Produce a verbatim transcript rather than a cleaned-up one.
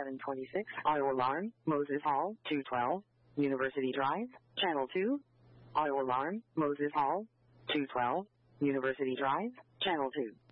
eleven twenty-six, auto alarm, Moses Hall, two twelve, University Drive, Channel two. Auto alarm, Moses Hall, two twelve, University Drive, Channel two.